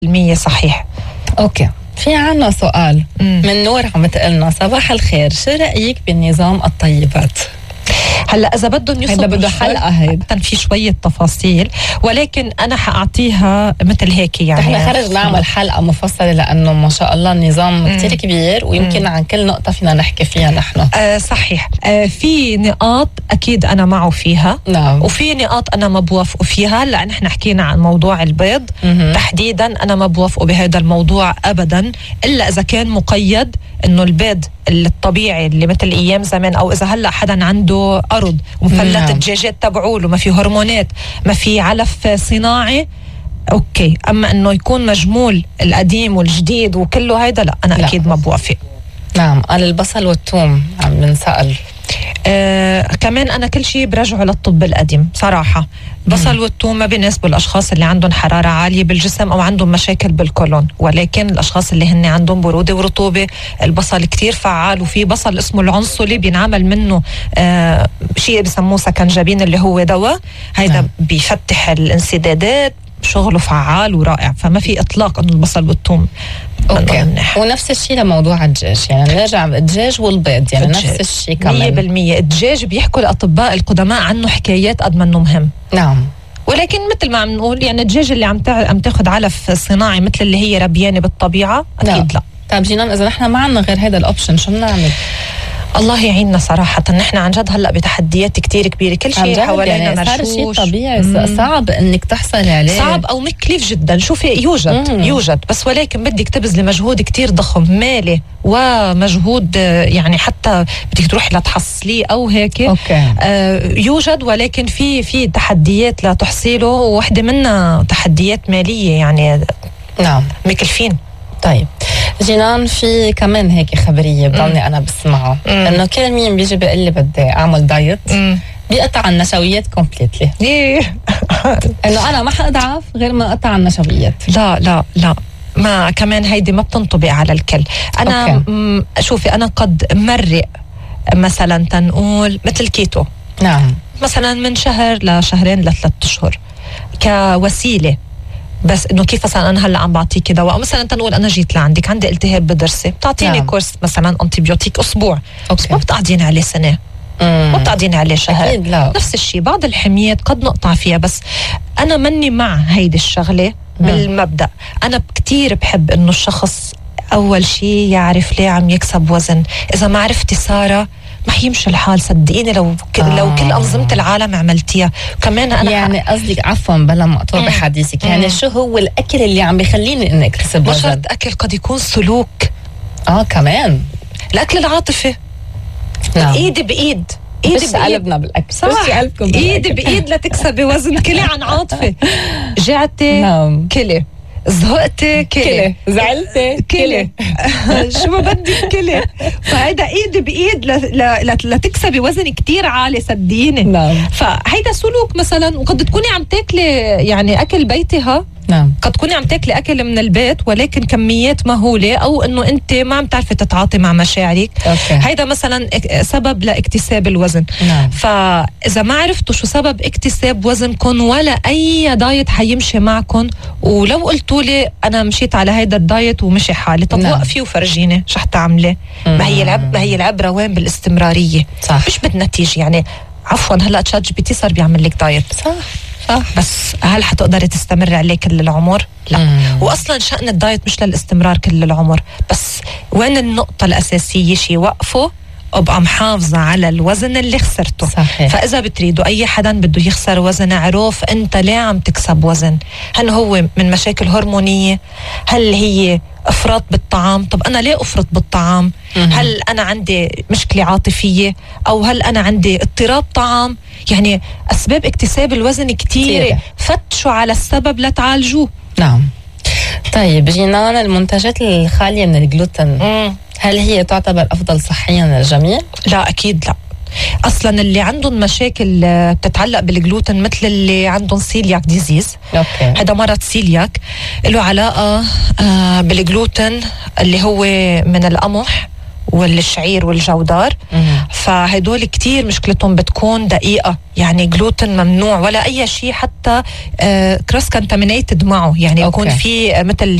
100% صحيح. اوكي، في عنا سؤال من نور عم تقلنا: صباح الخير، شو رأيك بالنظام الطيبات؟ هلا اذا بدهم هذا بده حلقه، هيدا في شويه تفاصيل، ولكن انا حاعطيها مثل هيك يعني. احنا خرج نعمل حلقه مفصله لانه ما شاء الله النظام كتير كبير، ويمكن عن كل نقطه فينا نحكي فيها نحن. صحيح. في نقاط اكيد انا معه فيها، نعم، وفي نقاط انا ما بوافقه فيها. هلا نحن حكينا عن موضوع البيض تحديدا، انا ما بوافقه بهذا الموضوع ابدا، الا اذا كان مقيد انه البيض الطبيعي اللي مثل ايام زمان، او اذا هلا حدا عنده ارض ومفلت الدجاجات تبعوله، ما في هرمونات، ما في علف صناعي، اوكي. اما انه يكون مجمول القديم والجديد وكله هيدا، لا انا اكيد ما بوافق. نعم. قال البصل والثوم عم بنسأل. كمان أنا كل شيء برجعه للطب القديم صراحة. بصل والثوم ما بيناسبوا الأشخاص اللي عندهم حرارة عالية بالجسم أو عندهم مشاكل بالكولون، ولكن الأشخاص اللي هن عندهم برودة ورطوبة البصل كتير فعال. وفي بصل اسمه العنصلي بينعمل منه شيء بسموه سكنجبين اللي هو دواء، هيدا بيفتح الانسدادات، شغله فعال ورائع. فما في إطلاق أنه البصل والثوم. اوكي. ونفس الشيء لموضوع الدجاج، يعني نرجع الدجاج والبيض، يعني نفس الشيء كمان 100%. الدجاج بيحكوا الأطباء القدماء عنه حكايات قد ما انه مهم. نعم. ولكن مثل ما عم نقول، يعني الدجاج اللي عم تاخد علف صناعي مثل اللي هي ربيانه بالطبيعه اكيد لا. طيب جينان، اذا نحن ما عندنا غير هذا الاوبشن شو بنعمل؟ الله يعيننا صراحة. نحن عن جد هلا بتحديات كتير كبيرة، كل شيء حوالينا يعني مرشوش، صار شيء طبيعي، صعب انك تحصل عليه، صعب او مكلف جدا. شوفي يوجد بس ولكن بدك تبذلي مجهود كتير ضخم مالي ومجهود، يعني حتى بدك تروحي لتحصليه او هيك. يوجد، ولكن في تحديات لتحصيله، وواحدة منها تحديات مالية يعني. نعم، مكلفين. طيب جينان، في كمان هيك خبرية بضلني أنا بسمعها، إنه كل مين بيجي بيقول لي بدي أعمل دايت بيقطع النشويات كومبليتلي. إنه أنا ما حأضعف غير ما أقطع النشويات. لا لا لا، ما كمان هيدي ما بتنطبق على الكل. أنا شوفي، أنا قد مرق مثلا تنقول مثل كيتو. نعم. مثلا من شهر لشهرين ل3 أشهر كوسيلة، بس انه كيف مثلا انا هلا عم بعطيكي دواء، مثلا تنقول انا جيت لعندك عندي التهاب بدرسي، بتعطيني كورس مثلا انتيبيوتيك اسبوع، بس ما بتقعدين عليه سنه، ما بتقعدين عليه شهر. أكيد لا. نفس الشيء بعض الحميات قد نقطع فيها، بس انا مني مع هيدي الشغله بالمبدا. انا كتير بحب انه الشخص اول شيء يعرف ليه عم يكسب وزن. اذا ما عرفتي ساره ما حيمشي الحال، صدقيني. لو كل أنظمة العالم عملتيها. كمان أنا يعني قصدك، عفوا بلا ما أطول بحديثك، يعني شو هو الأكل اللي عم بيخليني إني أكتسب وزن؟ مش شرط أكل، قد يكون سلوك. كمان الأكل العاطفي. نعم. إيد بإيد، إيد قلبنا بالأكل، صح، إيد بإيد لتكسبي وزن. كلي عن عاطفة. جعتي نعم. كلي، زهقتي كلي، زعلتي كلي. شو ما بدك كلي. فهيدا ايد بايد لتكسبي وزن كتير عالي، صدقيني. نعم. فهيدا سلوك مثلا. وقد تكوني عم تاكلي يعني اكل بيتها. نعم. قد تكوني عم تاكلي اكل من البيت ولكن كميات مهوله، او انه انت ما عم تعرفي تتعاطي مع مشاعرك. هيدا مثلا سبب لاكتساب الوزن. نعم. فاذا ما عرفتوا شو سبب اكتساب وزنكم، ولا اي دايت حيمشي معكم. ولو قلتوا لي انا مشيت على هيدا الدايت ومشي حالي، طب وقفي وفرجيني شو حتعملي. ما هي العبره وين؟ بالاستمراريه، صح. مش بالنتيجه. يعني عفوا هلا تشات جي بي تي صار بيعمل لك دايت، صح. بس هل حتقدري تستمر عليه كل العمر؟ لا. واصلا شأن الدايت مش للاستمرار كل العمر، بس وين النقطة الأساسية؟ شي وقفه وابقى محافظة على الوزن اللي خسرته. صحيح. فإذا بتريدوا أي حدا بده يخسر وزن، عرف أنت ليه عم تكسب وزن. هل هو من مشاكل هرمونية؟ هل هي افراط بالطعام؟ طب انا ليه افرط بالطعام؟ هل انا عندي مشكله عاطفيه؟ او هل انا عندي اضطراب طعام؟ يعني اسباب اكتساب الوزن كتيره، فتشوا على السبب لتعالجوه. نعم. طيب جينان، المنتجات الخاليه من الجلوتين هل هي تعتبر افضل صحيا للجميع؟ لا اكيد لا. اصلا اللي عندهم مشاكل بتتعلق بالجلوتين، مثل اللي عندهم سيلياك ديزيز، هذا مرض سيلياك له علاقه بالجلوتين اللي هو من القمح والشعير والجودار. فهدول كتير مشكلتهم بتكون دقيقة، يعني جلوتين ممنوع ولا أي شيء، حتى كروس كونتامينيتد معه، يعني يكون في مثل